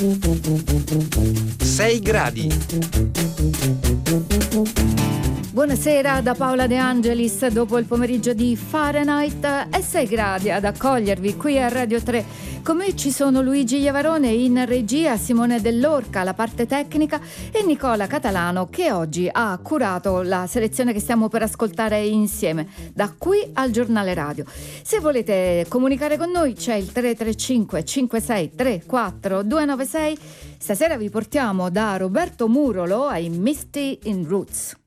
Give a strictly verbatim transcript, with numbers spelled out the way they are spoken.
sei gradi. Buonasera da Paola De Angelis. Dopo il pomeriggio di Fahrenheit è sei gradi ad accogliervi qui a Radio tre. Con me ci sono Luigi Iavarone in regia, Simone Dell'Orca alla parte tecnica e Nicola Catalano che oggi ha curato la selezione che stiamo per ascoltare insieme da qui al giornale radio. Se volete comunicare con noi c'è il tre tre cinque cinque sei tre quattro due nove sei. Stasera vi portiamo da Roberto Murolo ai Misty in Roots.